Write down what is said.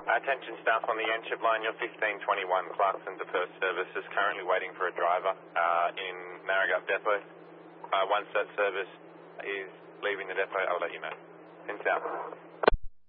Attention staff on the Enship line, your 1521 Clarkson to first service is currently waiting for a driver in Marigat Depot. Once that service is leaving the depot, I'll let you know. Pins out.